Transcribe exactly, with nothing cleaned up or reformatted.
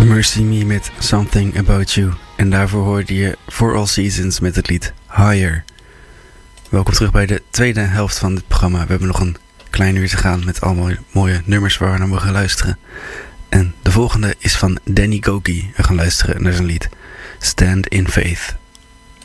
Mercy Me met Something About You. En daarvoor hoorde je For All Seasons met het lied Higher. Welkom terug bij de tweede helft van dit programma. We hebben nog een klein uur te gaan met allemaal mooie nummers waar we naar mogen luisteren. En de volgende is van Danny Gokey. We gaan luisteren naar zijn lied Stand in Faith.